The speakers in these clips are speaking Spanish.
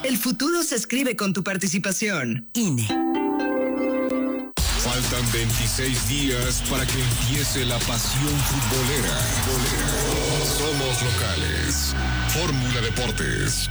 El futuro se escribe con tu participación. INE. Faltan 26 días para que empiece la pasión futbolera. Somos locales. Fórmula Deportes.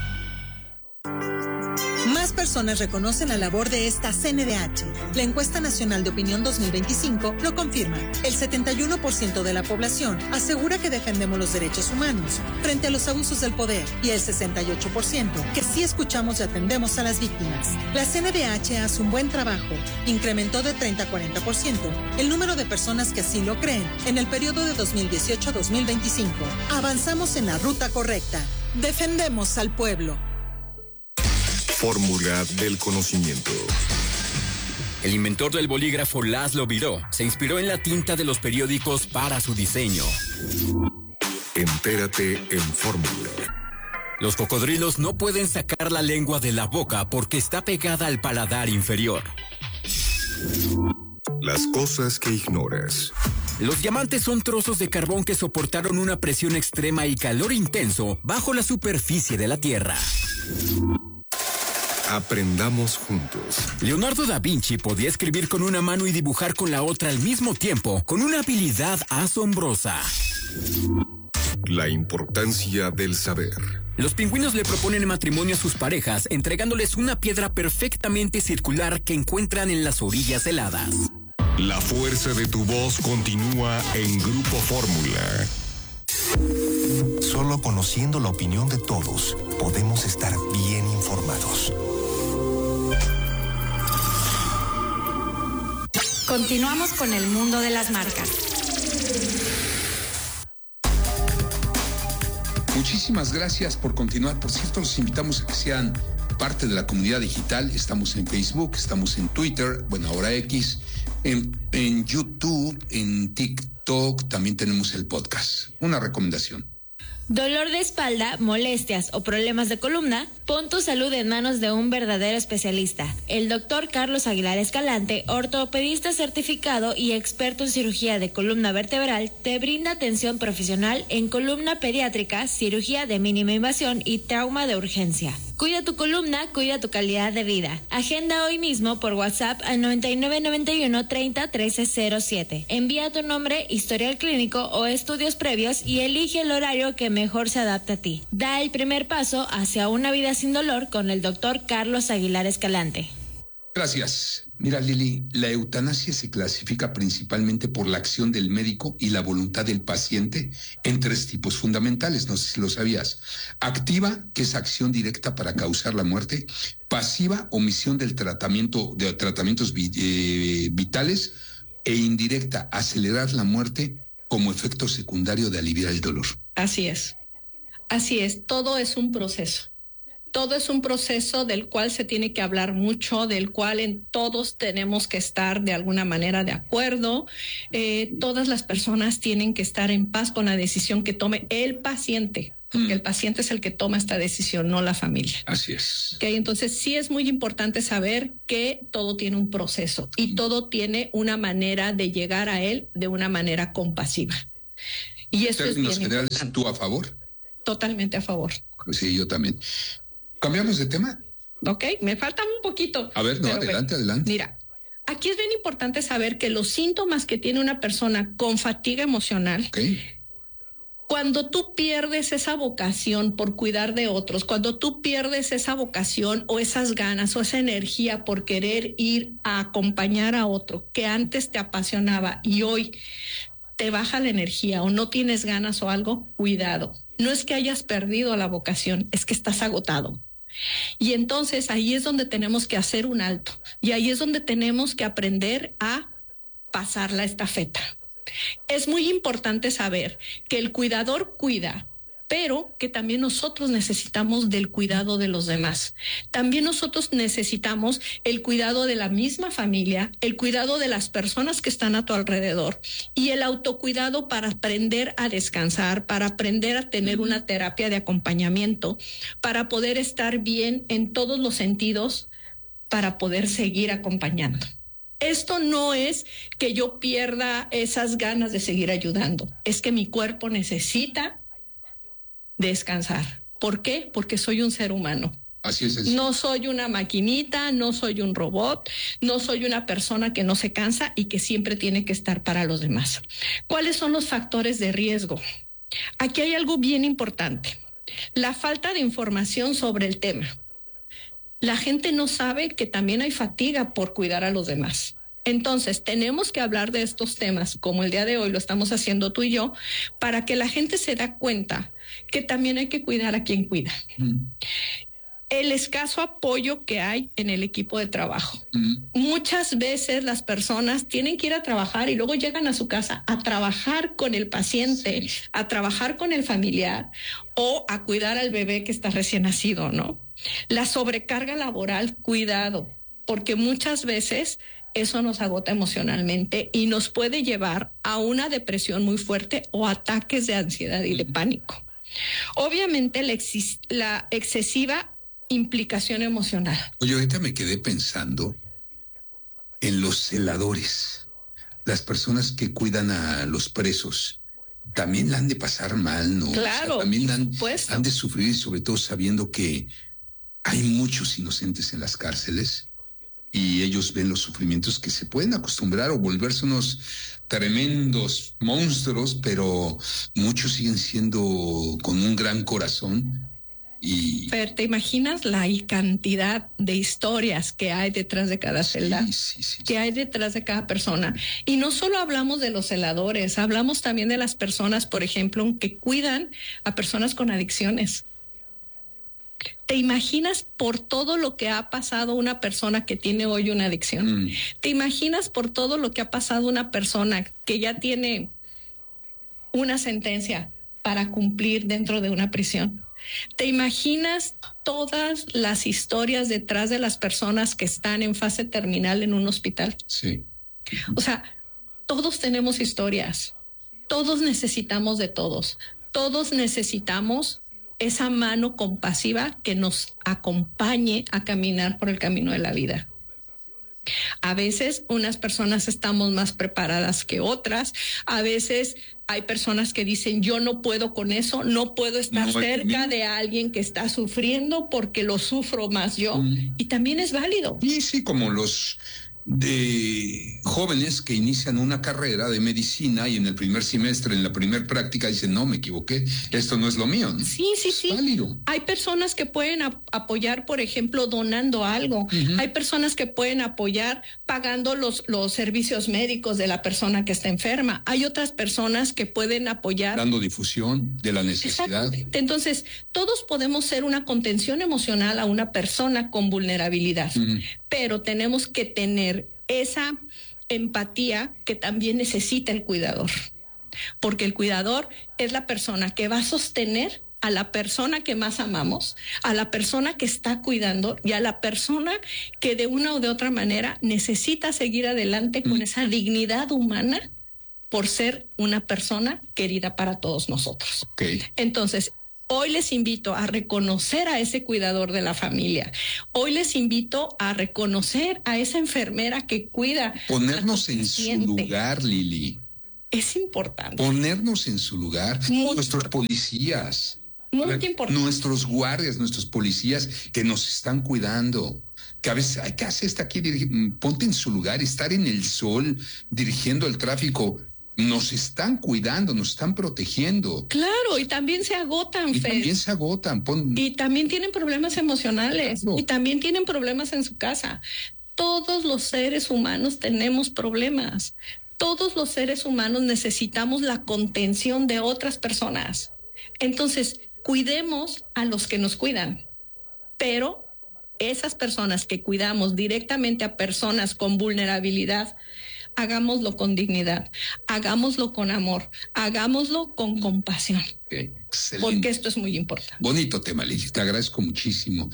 Más personas reconocen la labor de esta CNDH. La encuesta nacional de opinión 2025 lo confirma. El 71% de la población asegura que defendemos los derechos humanos frente a los abusos del poder y el 68% que sí escuchamos y atendemos a las víctimas. La CNDH hace un buen trabajo. Incrementó de 30 a 40% el número de personas que así lo creen en el periodo de 2018 a 2025. Avanzamos en la ruta correcta. Defendemos al pueblo. Fórmula del conocimiento. El inventor del bolígrafo László Biró se inspiró en la tinta de los periódicos para su diseño. Entérate en Fórmula. Los cocodrilos no pueden sacar la lengua de la boca porque está pegada al paladar inferior. Las cosas que ignoras. Los diamantes son trozos de carbón que soportaron una presión extrema y calor intenso bajo la superficie de la Tierra. Aprendamos juntos. Leonardo da Vinci podía escribir con una mano y dibujar con la otra al mismo tiempo, con una habilidad asombrosa. La importancia del saber. Los pingüinos le proponen matrimonio a sus parejas, entregándoles una piedra perfectamente circular que encuentran en las orillas heladas. La fuerza de tu voz continúa en Grupo Fórmula. Solo conociendo la opinión de todos, podemos estar bien informados. Continuamos con el mundo de las marcas. Muchísimas gracias por continuar. Por cierto, los invitamos a que sean parte de la comunidad digital. Estamos en Facebook, estamos en Twitter, bueno, ahora X, en YouTube, en TikTok, también tenemos el podcast. Una recomendación. Dolor de espalda, molestias o problemas de columna, pon tu salud en manos de un verdadero especialista. El doctor Carlos Aguilar Escalante, ortopedista certificado y experto en cirugía de columna vertebral, te brinda atención profesional en columna pediátrica, cirugía de mínima invasión y trauma de urgencia. Cuida tu columna, cuida tu calidad de vida. Agenda hoy mismo por WhatsApp al 9991 30 13 07. Envía tu nombre, historial clínico o estudios previos y elige el horario que mejor se adapte a ti. Da el primer paso hacia una vida sin dolor con el doctor Carlos Aguilar Escalante. Gracias. Mira, Lili, la eutanasia se clasifica principalmente por la acción del médico y la voluntad del paciente en tres tipos fundamentales, no sé si lo sabías. Activa, que es acción directa para causar la muerte. Pasiva, omisión del tratamiento, de tratamientos vitales. E indirecta, acelerar la muerte como efecto secundario de aliviar el dolor. Así es. Así es. Todo es un proceso. Todo es un proceso del cual se tiene que hablar mucho, del cual todos tenemos que estar de alguna manera de acuerdo. Todas las personas tienen que estar en paz con la decisión que tome el paciente, porque el paciente es el que toma esta decisión, no la familia. Así es. Okay, entonces sí es muy importante saber que todo tiene un proceso y todo tiene una manera de llegar a él de una manera compasiva. Y eso es bien importante. En términos generales, ¿tú a favor? Totalmente a favor. Sí, yo también. ¿Cambiamos de tema? Ok, me falta un poquito. A ver, no, adelante. Mira, aquí es bien importante saber que los síntomas que tiene una persona con fatiga emocional, cuando tú pierdes esa vocación por cuidar de otros, cuando tú pierdes esa vocación o esas ganas o esa energía por querer ir a acompañar a otro que antes te apasionaba y hoy te baja la energía o no tienes ganas o algo, cuidado. No es que hayas perdido la vocación, es que estás agotado. Y entonces ahí es donde tenemos que hacer un alto y ahí es donde tenemos que aprender a pasar la estafeta. Es muy importante saber que el cuidador cuida, pero que también nosotros necesitamos del cuidado de los demás. También nosotros necesitamos el cuidado de la misma familia, el cuidado de las personas que están a tu alrededor y el autocuidado para aprender a descansar, para aprender a tener una terapia de acompañamiento, para poder estar bien en todos los sentidos, para poder seguir acompañando. Esto no es que yo pierda esas ganas de seguir ayudando, es que mi cuerpo necesita descansar. ¿Por qué? Porque soy un ser humano Así es. No soy una maquinita, no soy un robot, no soy una persona que no se cansa y que siempre tiene que estar para los demás. ¿Cuáles son los factores de riesgo? Aquí hay algo bien importante. La falta de información sobre el tema. La gente no sabe que también hay fatiga por cuidar a los demás. Entonces, tenemos que hablar de estos temas, como el día de hoy lo estamos haciendo tú y yo, para que la gente se dé cuenta que también hay que cuidar a quien cuida. El escaso apoyo que hay en el equipo de trabajo. Muchas veces las personas tienen que ir a trabajar y luego llegan a su casa a trabajar con el paciente, a trabajar con el familiar o a cuidar al bebé que está recién nacido, ¿no? La sobrecarga laboral, cuidado, porque muchas veces eso nos agota emocionalmente y nos puede llevar a una depresión muy fuerte o ataques de ansiedad y de pánico. Obviamente la excesiva implicación emocional. Oye, ahorita me quedé pensando en los celadores, las personas que cuidan a los presos. También la han de pasar mal, ¿no? Claro, o sea, también han de sufrir, y sobre todo sabiendo que hay muchos inocentes en las cárceles y ellos ven los sufrimientos, que se pueden acostumbrar o volverse unos tremendos monstruos, pero muchos siguen siendo con un gran corazón. Fer, ¿te imaginas la cantidad de historias que hay detrás de cada celda? Sí. Que hay detrás de cada persona. Y no solo hablamos de los celadores, hablamos también de las personas, por ejemplo, que cuidan a personas con adicciones. ¿Te imaginas por todo lo que ha pasado una persona que tiene hoy una adicción? ¿Te imaginas por todo lo que ha pasado una persona que ya tiene una sentencia para cumplir dentro de una prisión? ¿Te imaginas todas las historias detrás de las personas que están en fase terminal en un hospital? Sí. O sea, todos tenemos historias, todos necesitamos de todos, todos necesitamos esa mano compasiva que nos acompañe a caminar por el camino de la vida. A veces unas personas estamos más preparadas que otras, a veces hay personas que dicen yo no puedo con eso, no puedo estar cerca de alguien que está sufriendo porque lo sufro más yo, y también es válido. Y sí, como los de jóvenes que inician una carrera de medicina y en el primer semestre, en la primer práctica, dicen no, me equivoqué, esto no es lo mío, ¿no? Sí. Válido. Hay personas que pueden apoyar, por ejemplo, donando algo. Hay personas que pueden apoyar pagando los servicios médicos de la persona que está enferma. Hay otras personas que pueden apoyar dando difusión de la necesidad. Entonces, todos podemos ser una contención emocional a una persona con vulnerabilidad, pero tenemos que tener esa empatía que también necesita el cuidador, porque el cuidador es la persona que va a sostener a la persona que más amamos, a la persona que está cuidando y a la persona que de una o de otra manera necesita seguir adelante con esa dignidad humana por ser una persona querida para todos nosotros. Entonces, hoy les invito a reconocer a ese cuidador de la familia. Hoy les invito a reconocer a esa enfermera que cuida. Ponernos en su lugar, Lili. Es importante. Ponernos en su lugar. Nuestros policías. Muy importante. Nuestros guardias, nuestros policías que nos están cuidando. Que a veces, ¿qué hace esta aquí? Ponte en su lugar, estar en el sol, dirigiendo el tráfico. Nos están cuidando, nos están protegiendo. Claro, y también se agotan, Y también se agotan. Y también tienen problemas emocionales. Claro. Y también tienen problemas en su casa. Todos los seres humanos tenemos problemas. Todos los seres humanos necesitamos la contención de otras personas. Entonces, cuidemos a los que nos cuidan. Pero esas personas que cuidamos directamente a personas con vulnerabilidad, hagámoslo con dignidad, hagámoslo con amor, hagámoslo con compasión. Excelente. Porque esto es muy importante. Bonito tema, Lili, te agradezco muchísimo.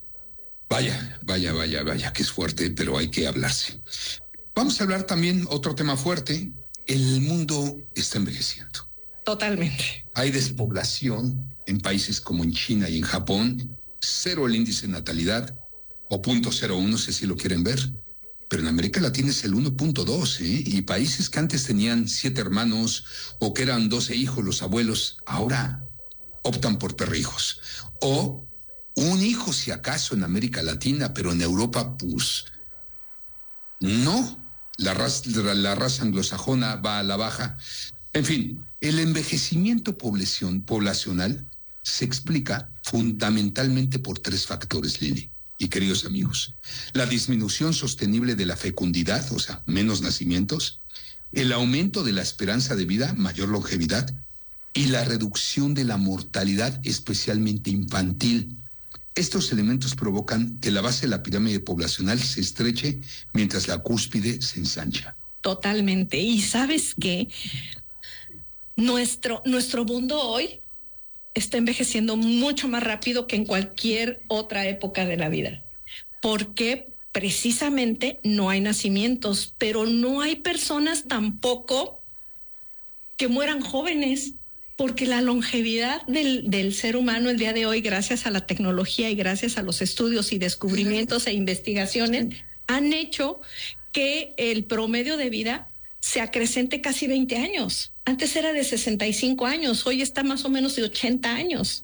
Vaya, que es fuerte, pero hay que hablarse. Vamos a hablar también otro tema fuerte. El mundo está envejeciendo. Totalmente. Hay despoblación en países como en China y en Japón. 0 el índice de natalidad, o 0.01, no sé si lo quieren ver. Pero en América Latina es el 1.2, y países que antes tenían 7 hermanos o que eran 12 hijos los abuelos, ahora optan por perrijos o Un hijo, si acaso, en América Latina, pero en Europa, pues, no. La raza anglosajona va a la baja. En fin, el envejecimiento poblacional se explica fundamentalmente por 3 factores, Lili y queridos amigos. La disminución sostenible de la fecundidad, o sea, menos nacimientos, el aumento de la esperanza de vida, mayor longevidad, y la reducción de la mortalidad, especialmente infantil. Estos elementos provocan que la base de la pirámide poblacional se estreche mientras la cúspide se ensancha. Totalmente. Y ¿sabes qué? Nuestro mundo hoy está envejeciendo mucho más rápido que en cualquier otra época de la vida. Porque precisamente no hay nacimientos, pero no hay personas tampoco que mueran jóvenes, porque la longevidad del ser humano el día de hoy, gracias a la tecnología y gracias a los estudios y descubrimientos e investigaciones, han hecho que el promedio de vida se acrecente casi 20 años. Antes era de 65 años, hoy está más o menos de 80 años.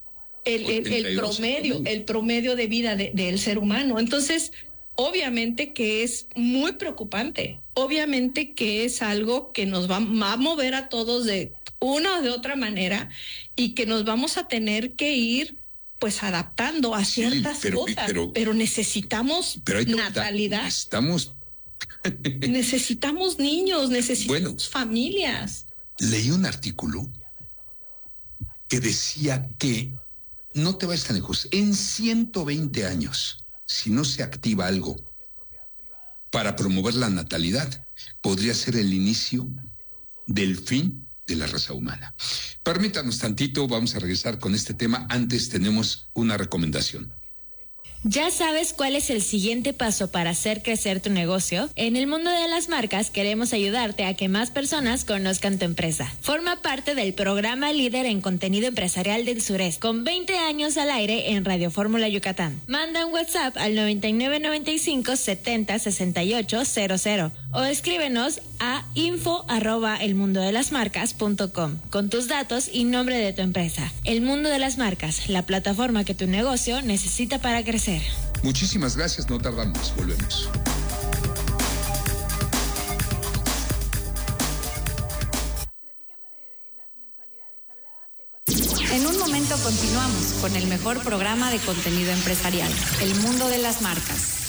El promedio de vida del ser humano. Entonces, obviamente que es muy preocupante. Obviamente que es algo que nos va a mover a todos de una o de otra manera y que nos vamos a tener que ir pues adaptando a ciertas cosas. Pero necesitamos natalidad. Necesitamos niños, necesitamos familias. Leí un artículo que decía que, no te vayas tan lejos, en 120 años, si no se activa algo para promover la natalidad, podría ser el inicio del fin de la raza humana. Permítanos tantito, vamos a regresar con este tema. Antes tenemos una recomendación. ¿Ya sabes cuál es el siguiente paso para hacer crecer tu negocio? En el mundo de las marcas queremos ayudarte a que más personas conozcan tu empresa. Forma parte del programa líder en contenido empresarial del sureste, con 20 años al aire en Radio Fórmula Yucatán. Manda un WhatsApp al 9995 70 68 00 o escríbenos a info@elmundodelasmarcas.com con tus datos y nombre de tu empresa. El Mundo de las Marcas, la plataforma que tu negocio necesita para crecer. Muchísimas gracias, no tardamos, volvemos. En un momento continuamos con el mejor programa de contenido empresarial, El Mundo de las Marcas.